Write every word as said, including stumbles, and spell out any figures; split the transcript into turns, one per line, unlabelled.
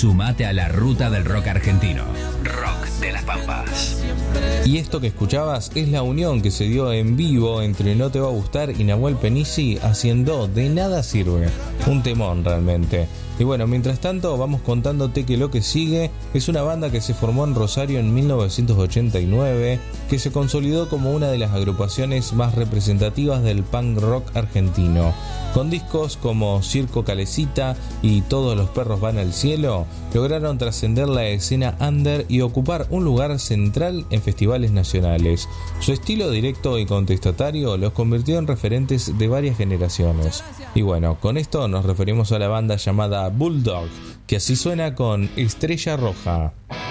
Sumate a la ruta del rock argentino. Rock de las Pampas.
Y esto que escuchabas es la unión que se dio en vivo entre No Te Va a Gustar y Nahuel Penisi haciendo De Nada Sirve. Un temón realmente. Y bueno, mientras tanto vamos contándote que lo que sigue es una banda que se formó en Rosario en mil novecientos ochenta y nueve, que se consolidó como una de las agrupaciones más representativas del punk rock argentino. Con discos como Circo Calecita y Todos los perros van al cielo, lograron trascender la escena under y ocupar un lugar central en festivales nacionales. Su estilo directo y contestatario los convirtió en referentes de varias generaciones. Y bueno, con esto nos referimos a la banda llamada Bulldog, que así suena con Estrella Roja.